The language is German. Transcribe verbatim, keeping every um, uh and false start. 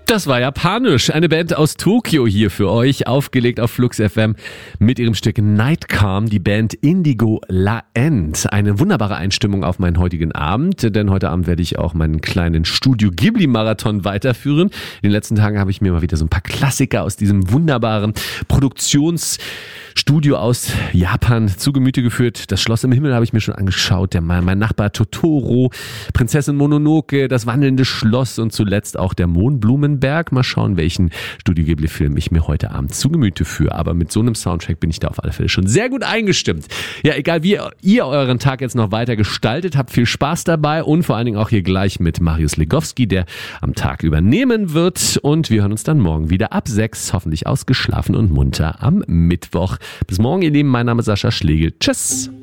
Das war japanisch. Eine Band aus Tokio hier für euch, aufgelegt auf Flux F M mit ihrem Stück Night Calm, die Band Indigo La End. Eine wunderbare Einstimmung auf meinen heutigen Abend, denn heute Abend werde ich auch meinen kleinen Studio Ghibli Marathon weiterführen. In den letzten Tagen habe ich mir mal wieder so ein paar Klassiker aus diesem wunderbaren Produktionsstudio aus Japan zu Gemüte geführt. Das Schloss im Himmel habe ich mir schon angeschaut, der mein Nachbar Totoro, Prinzessin Mononoke, das wandelnde Schloss und zuletzt auch der Mohnblumenberg. Mal schauen, welchen Studio Ghibli-Film ich mir heute Abend zu Gemüte führe. Aber mit so einem Soundtrack bin ich da auf alle Fälle schon sehr gut eingestimmt. Ja, egal wie ihr euren Tag jetzt noch weiter gestaltet, habt viel Spaß dabei und vor allen Dingen auch hier gleich mit Marius Legowski, der am Tag übernehmen wird. Und wir hören uns dann morgen wieder ab sechs, hoffentlich ausgeschlafen und munter am Mittwoch. Bis morgen, ihr Lieben. Mein Name ist Sascha Schlegel. Tschüss.